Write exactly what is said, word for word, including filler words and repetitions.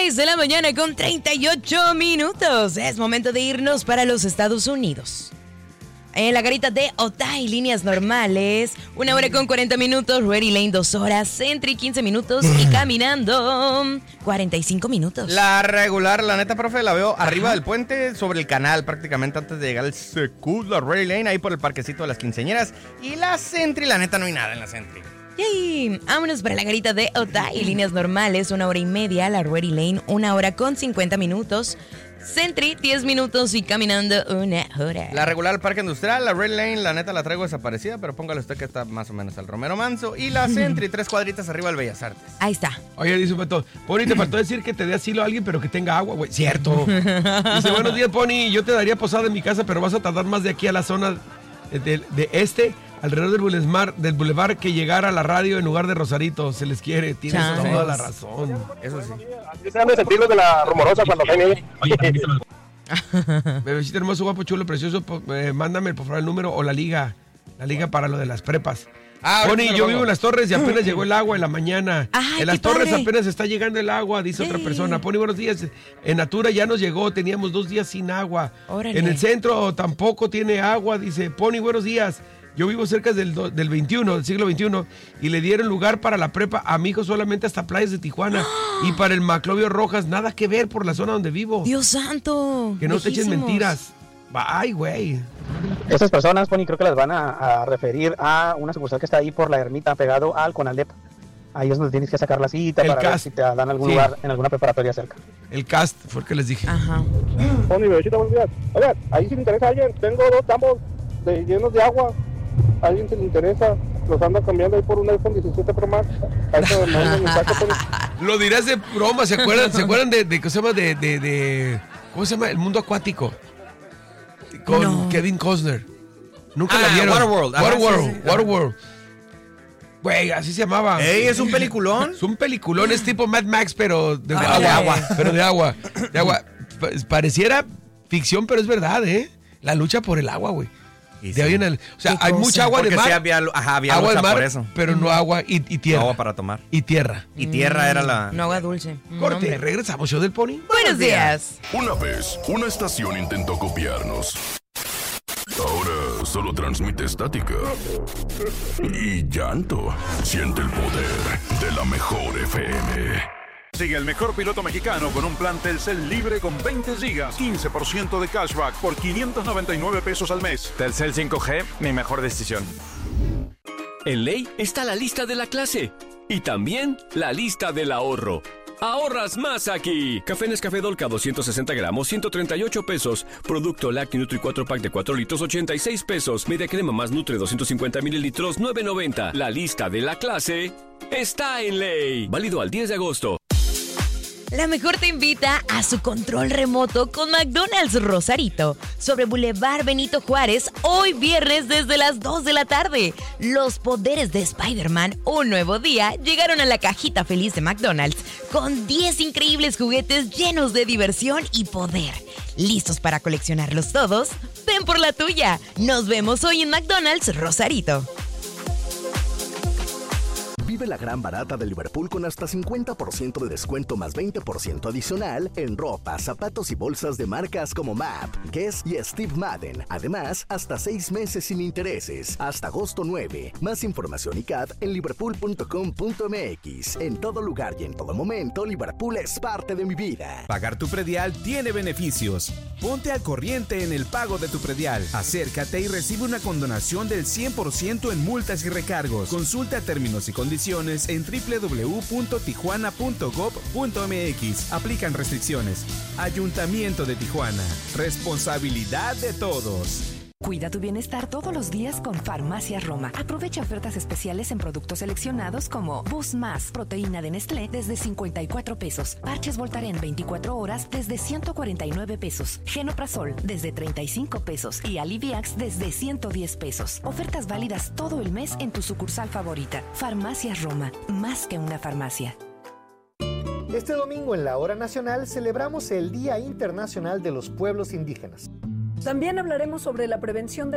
seis de la mañana con treinta y ocho minutos. Es momento de irnos para los Estados Unidos. En la garita de Otay, líneas normales, una hora con cuarenta minutos, Ready Lane dos horas, Sentry quince minutos y caminando cuarenta y cinco minutos. La regular, la neta, profe, la veo arriba del puente, sobre el canal, prácticamente antes de llegar al Secu, la Ready Lane, ahí por el parquecito de las quinceañeras. Y la Sentry, la neta, no hay nada en la Sentry. Yay. Vámonos para la garita de Otay, líneas normales, una hora y media, la Ready Lane, una hora con cincuenta minutos. Sentry, diez minutos y caminando una hora. La regular Parque Industrial, la Red Lane, la neta la traigo desaparecida, pero póngale usted que está más o menos al Romero Manso. Y la Sentry, tres cuadritas arriba del Bellas Artes. Ahí está. Oye, dice Pato, Pony, te faltó decir que te dé asilo a alguien, pero que tenga agua, güey. Cierto. Dice, buenos días, Pony, yo te daría posada en mi casa, pero vas a tardar más de aquí a la zona de, de, de este, alrededor del Boulevard, del Boulevard, que llegar a la radio en lugar de Rosarito. Se les quiere, tienes Chales. toda la razón. Eso sí. Así se han de sentir los de la rumorosa cuando caen ahí. Bebecito hermoso, guapo, chulo, precioso, po- eh, mándame por favor el número o la liga, la liga para lo de las prepas. Ah, ahorita Pony, te lo yo pongo. vivo en Las Torres y apenas llegó el agua en la mañana. Ay, en Las qué Torres padre. apenas está llegando el agua, dice otra Yay. persona. Pony, buenos días. En Natura ya nos llegó, teníamos dos días sin agua. Órale. En el centro tampoco tiene agua, dice Pony, buenos días. Yo vivo cerca del, do- del veintiuno, del siglo veintiuno, y le dieron lugar para la prepa a mi hijo solamente hasta playas de Tijuana. Y para el Maclovio Rojas, nada que ver por la zona donde vivo. Dios santo. Que no te echen lejísimos. mentiras. Ay, güey. Esas personas, Pony, creo que las van a, a referir a una sucursal que está ahí por la ermita, pegado al Conalep. Ahí es donde tienes que sacar la cita El para ver cast. si te dan algún Sí. lugar en alguna preparatoria cerca. El cast fue el que les dije. Ajá. Pony, bebecita, buenos días. Oigan, ahí si le interesa a alguien, tengo dos tambos de, llenos de agua. ¿A alguien se le interesa? Los anda cambiando ahí por un iPhone diecisiete Pro Max. A eso me manda un mensaje, Pony. Lo dirás de broma, ¿se acuerdan? ¿Se acuerdan de, de, ¿cómo se llama? De, de, de- ¿cómo se llama? El mundo acuático. Con No. Kevin Costner. Nunca Ah, la vieron. Waterworld. Ajá, Waterworld. sí, sí. Waterworld. Güey, así se llamaba. Ey, es un peliculón. Es un peliculón, es tipo Mad Max, pero de Órale. agua, agua. Pero de agua. De agua. Pa- Pareciera ficción, pero es verdad, ¿eh? La lucha por el agua, güey. Y De ahí sí. en el- o sea, ¿Qué hay cosa? mucha agua de Porque mar. sí había, ajá, había agua de lucha mar, por eso. pero no agua y, y tierra. Agua para tomar. Y tierra. Y tierra era la... No agua dulce. Mm, Corte, hombre. regresamos, show del Pony. Buenos días. Una vez, una estación intentó copiarnos. Ahora solo transmite estática y llanto. Siente el poder de la mejor F M. Sigue el mejor piloto mexicano con un plan Telcel libre con veinte gigas, quince por ciento de cashback por quinientos noventa y nueve pesos al mes. Telcel cinco G, mi mejor decisión. En Ley está la lista de la clase y también la lista del ahorro. ¡Ahorras más aquí! Café Nescafé Dolca doscientos sesenta gramos, ciento treinta y ocho pesos. Producto Lacti Nutri cuatro pack de cuatro litros, ochenta y seis pesos. Media crema más Nutre doscientos cincuenta mililitros, nueve noventa. La lista de la clase está en Ley. Válido al diez de agosto. La mejor te invita a su control remoto con McDonald's Rosarito sobre Boulevard Benito Juárez hoy viernes desde las dos de la tarde. Los poderes de Spider-Man, un nuevo día, llegaron a la cajita feliz de McDonald's con diez increíbles juguetes llenos de diversión y poder. ¿Listos para coleccionarlos todos? Ven por la tuya. Nos vemos hoy en McDonald's Rosarito. Vive la gran barata de Liverpool con hasta cincuenta por ciento de descuento más veinte por ciento adicional en ropa, zapatos y bolsas de marcas como Map, Guess y Steve Madden. Además, hasta seis meses sin intereses, hasta agosto nueve. Más información y C A D en liverpool punto com punto m x. En todo lugar y en todo momento, Liverpool es parte de mi vida. Pagar tu predial tiene beneficios. Ponte al corriente en el pago de tu predial. Acércate y recibe una condonación del cien por ciento en multas y recargos. Consulta términos y condiciones en doble u doble u doble u punto tijuana punto gob punto m x. Aplican restricciones. Ayuntamiento de Tijuana. Responsabilidad de todos. Cuida tu bienestar todos los días con Farmacias Roma. Aprovecha ofertas especiales en productos seleccionados como Boost Más, proteína de Nestlé desde cincuenta y cuatro pesos. Parches Voltaren veinticuatro horas desde ciento cuarenta y nueve pesos. Genoprazol desde treinta y cinco pesos. Y Aliviax desde ciento diez pesos. Ofertas válidas todo el mes en tu sucursal favorita. Farmacias Roma, más que una farmacia. Este domingo en la Hora Nacional celebramos el Día Internacional de los Pueblos Indígenas. También hablaremos sobre la prevención de